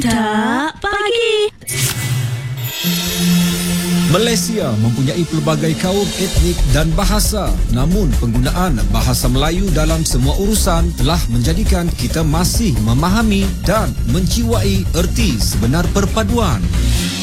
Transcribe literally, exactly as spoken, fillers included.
Budak Pagi. Malaysia mempunyai pelbagai kaum etnik dan bahasa. Namun penggunaan bahasa Melayu dalam semua urusan telah menjadikan kita masih memahami dan menjiwai erti sebenar perpaduan.